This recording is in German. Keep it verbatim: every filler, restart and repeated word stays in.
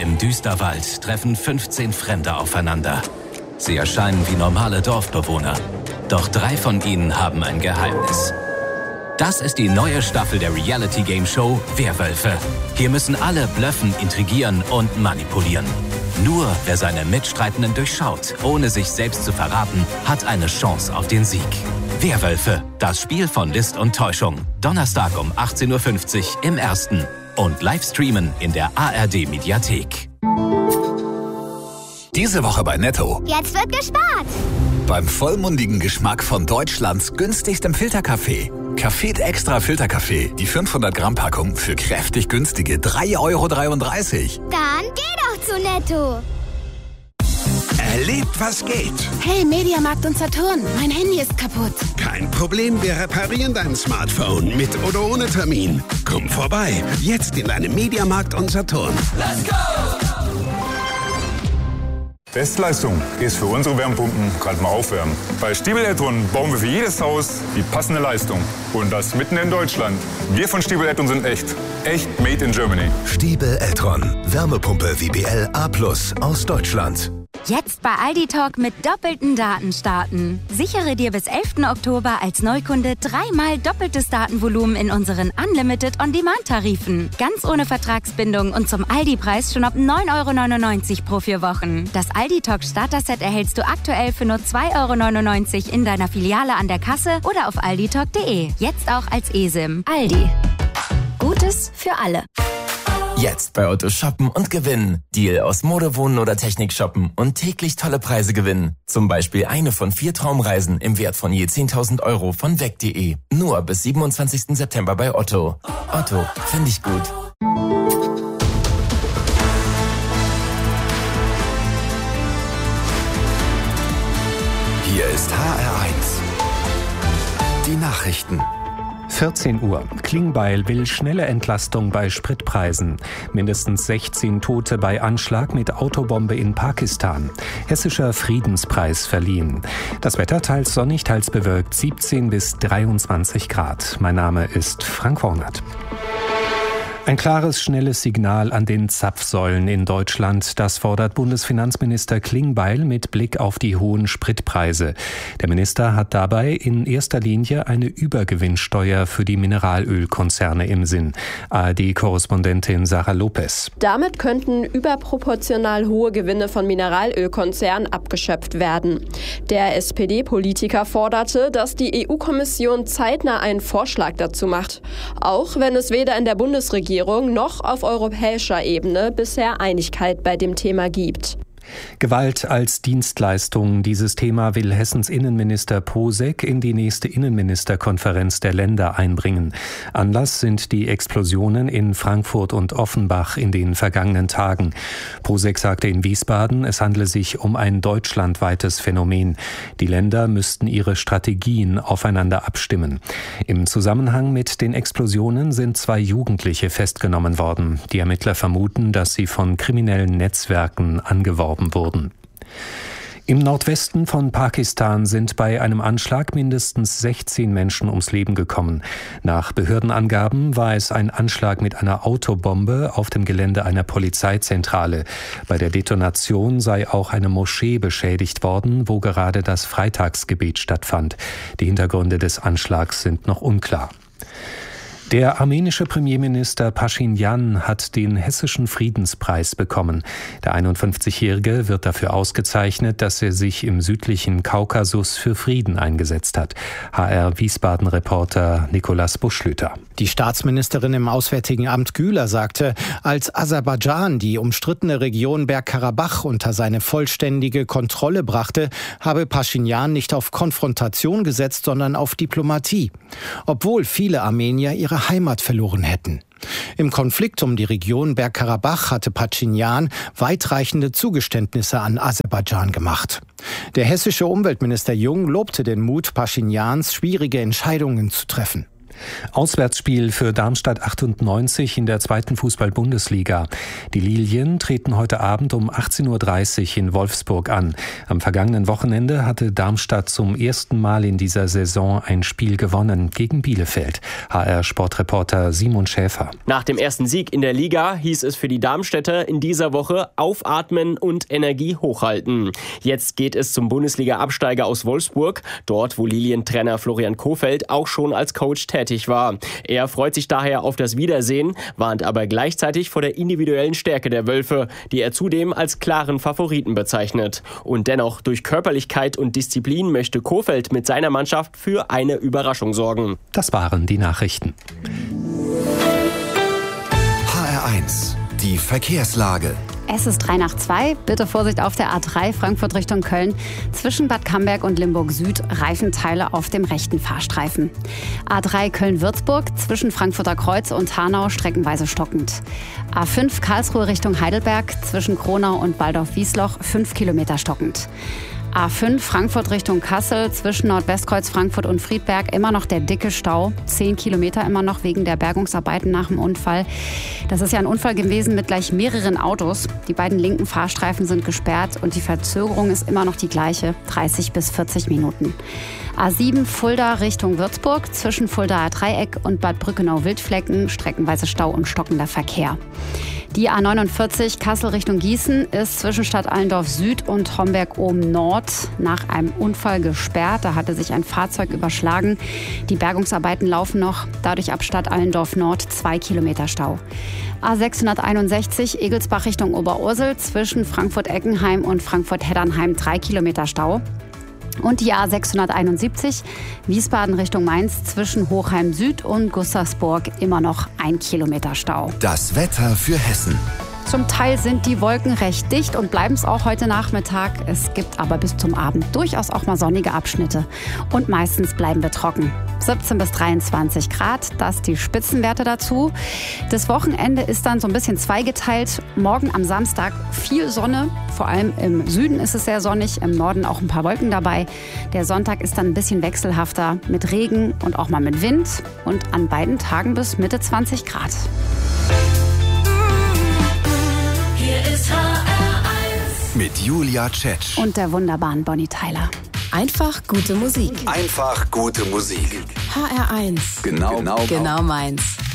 im Düsterwald treffen fünfzehn Fremde aufeinander. Sie erscheinen wie normale Dorfbewohner. Doch drei von ihnen haben ein Geheimnis. Das ist die neue Staffel der Reality-Game-Show Werwölfe. Hier müssen alle blöffen, intrigieren und manipulieren. Nur wer seine Mitstreitenden durchschaut, ohne sich selbst zu verraten, hat eine Chance auf den Sieg. Werwölfe, das Spiel von List und Täuschung. Donnerstag um achtzehn Uhr fünfzig im Ersten. Und live streamen in der A R D-Mediathek. Diese Woche bei Netto. Jetzt wird gespart. Beim vollmundigen Geschmack von Deutschlands günstigstem Filterkaffee. Café Extra Filterkaffee. Die fünfhundert Gramm Packung für kräftig günstige drei Euro dreiunddreißig. Dann geh doch zu Netto. Erlebt, was geht. Hey, Mediamarkt und Saturn, mein Handy ist kaputt. Kein Problem, wir reparieren dein Smartphone mit oder ohne Termin. Komm vorbei, jetzt in deinem Mediamarkt und Saturn. Let's go! Bestleistung ist für unsere Wärmepumpen gerade mal aufwärmen. Bei Stiebel Eltron bauen wir für jedes Haus die passende Leistung. Und das mitten in Deutschland. Wir von Stiebel Eltron sind echt. Echt made in Germany. Stiebel Eltron. Wärmepumpe W B L A plus aus Deutschland. Jetzt bei Aldi Talk mit doppelten Daten starten. Sichere dir bis elften Oktober als Neukunde dreimal doppeltes Datenvolumen in unseren Unlimited On-Demand-Tarifen. Ganz ohne Vertragsbindung und zum Aldi-Preis schon ab neun Euro neunundneunzig pro vier Wochen. Das Aldi Talk Starter-Set erhältst du aktuell für nur zwei Euro neunundneunzig in deiner Filiale an der Kasse oder auf alditalk punkt de. Jetzt auch als eSIM. Aldi. Gutes für alle. Jetzt bei Otto shoppen und gewinnen. Deal aus Mode, Wohnen oder Technik shoppen und täglich tolle Preise gewinnen. Zum Beispiel eine von vier Traumreisen im Wert von je zehntausend Euro von weg punkt de. Nur bis siebenundzwanzigsten September bei Otto. Otto, finde ich gut. Hier ist H R eins. Die Nachrichten. vierzehn Uhr. Klingbeil will schnelle Entlastung bei Spritpreisen. Mindestens sechzehn Tote bei Anschlag mit Autobombe in Pakistan. Hessischer Friedenspreis verliehen. Das Wetter teils sonnig, teils bewölkt, siebzehn bis dreiundzwanzig Grad. Mein Name ist Frank Wornert. Ein klares, schnelles Signal an den Zapfsäulen in Deutschland, das fordert Bundesfinanzminister Klingbeil mit Blick auf die hohen Spritpreise. Der Minister hat dabei in erster Linie eine Übergewinnsteuer für die Mineralölkonzerne im Sinn. A R D-Korrespondentin Sarah Lopez. Damit könnten überproportional hohe Gewinne von Mineralölkonzernen abgeschöpft werden. Der S P D-Politiker forderte, dass die E U-Kommission zeitnah einen Vorschlag dazu macht, auch wenn es weder in der Bundesregierung noch auf europäischer Ebene bisher Einigkeit bei dem Thema gibt. Gewalt als Dienstleistung. Dieses Thema will Hessens Innenminister Posek in die nächste Innenministerkonferenz der Länder einbringen. Anlass sind die Explosionen in Frankfurt und Offenbach in den vergangenen Tagen. Posek sagte in Wiesbaden, es handle sich um ein deutschlandweites Phänomen. Die Länder müssten ihre Strategien aufeinander abstimmen. Im Zusammenhang mit den Explosionen sind zwei Jugendliche festgenommen worden. Die Ermittler vermuten, dass sie von kriminellen Netzwerken angeworben wurden. Im Nordwesten von Pakistan sind bei einem Anschlag mindestens sechzehn Menschen ums Leben gekommen. Nach Behördenangaben war es ein Anschlag mit einer Autobombe auf dem Gelände einer Polizeizentrale. Bei der Detonation sei auch eine Moschee beschädigt worden, wo gerade das Freitagsgebet stattfand. Die Hintergründe des Anschlags sind noch unklar. Der armenische Premierminister Pashinyan hat den Hessischen Friedenspreis bekommen. Der einundfünfzigjährige wird dafür ausgezeichnet, dass er sich im südlichen Kaukasus für Frieden eingesetzt hat. H R-Wiesbaden-Reporter Nikolaus Buschlüter. Die Staatsministerin im Auswärtigen Amt Güler sagte, als Aserbaidschan die umstrittene Region Bergkarabach unter seine vollständige Kontrolle brachte, habe Pashinyan nicht auf Konfrontation gesetzt, sondern auf Diplomatie. Obwohl viele Armenier ihre Heimat verloren hätten. Im Konflikt um die Region Bergkarabach hatte Pashinyan weitreichende Zugeständnisse an Aserbaidschan gemacht. Der hessische Umweltminister Jung lobte den Mut Pashinyans, schwierige Entscheidungen zu treffen. Auswärtsspiel für Darmstadt achtundneunzig in der zweiten Fußball-Bundesliga. Die Lilien treten heute Abend um achtzehn Uhr dreißig in Wolfsburg an. Am vergangenen Wochenende hatte Darmstadt zum ersten Mal in dieser Saison ein Spiel gewonnen gegen Bielefeld. H R-Sportreporter Simon Schäfer. Nach dem ersten Sieg in der Liga hieß es für die Darmstädter in dieser Woche aufatmen und Energie hochhalten. Jetzt geht es zum Bundesliga-Absteiger aus Wolfsburg, dort wo Lilientrainer Florian Kohfeldt auch schon als Coach tätig war. Er freut sich daher auf das Wiedersehen, warnt aber gleichzeitig vor der individuellen Stärke der Wölfe, die er zudem als klaren Favoriten bezeichnet. Und dennoch durch Körperlichkeit und Disziplin möchte Kohfeldt mit seiner Mannschaft für eine Überraschung sorgen. Das waren die Nachrichten. H R eins, die Verkehrslage. Es ist drei nach zwei. Bitte Vorsicht auf der A drei Frankfurt Richtung Köln. Zwischen Bad Camberg und Limburg Süd Reifenteile auf dem rechten Fahrstreifen. A drei Köln-Würzburg zwischen Frankfurter Kreuz und Hanau streckenweise stockend. A fünf Karlsruhe Richtung Heidelberg zwischen Kronau und Waldorf-Wiesloch fünf Kilometer stockend. A fünf Frankfurt Richtung Kassel zwischen Nordwestkreuz Frankfurt und Friedberg immer noch der dicke Stau. Zehn Kilometer immer noch wegen der Bergungsarbeiten nach dem Unfall. Das ist ja ein Unfall gewesen mit gleich mehreren Autos. Die beiden linken Fahrstreifen sind gesperrt und die Verzögerung ist immer noch die gleiche, dreißig bis vierzig Minuten. A sieben Fulda Richtung Würzburg zwischen Fuldaer Dreieck und Bad Brückenau-Wildflecken streckenweise Stau und stockender Verkehr. Die A neunundvierzig Kassel Richtung Gießen ist zwischen Stadt Allendorf Süd und Homberg-Ohm Nord nach einem Unfall gesperrt. Da hatte sich ein Fahrzeug überschlagen. Die Bergungsarbeiten laufen noch. Dadurch ab Stadt Allendorf Nord zwei Kilometer Stau. A sechshunderteinundsechzig Egelsbach Richtung Oberursel zwischen Frankfurt-Eckenheim und Frankfurt-Heddernheim drei Kilometer Stau. Und die A sechshunderteinundsiebzig Wiesbaden Richtung Mainz zwischen Hochheim Süd und Gustavsburg immer noch ein Kilometer Stau. Das Wetter für Hessen. Zum Teil sind die Wolken recht dicht und bleiben es auch heute Nachmittag. Es gibt aber bis zum Abend durchaus auch mal sonnige Abschnitte. Und meistens bleiben wir trocken. siebzehn bis dreiundzwanzig Grad, das die Spitzenwerte dazu. Das Wochenende ist dann so ein bisschen zweigeteilt. Morgen am Samstag viel Sonne. Vor allem im Süden ist es sehr sonnig, im Norden auch ein paar Wolken dabei. Der Sonntag ist dann ein bisschen wechselhafter mit Regen und auch mal mit Wind. Und an beiden Tagen bis Mitte zwanzig Grad. Hier ist H R eins mit Julia Tschetsch und der wunderbaren Bonnie Tyler. Einfach gute Musik. Einfach gute Musik. H R eins. Genau, genau, genau meins.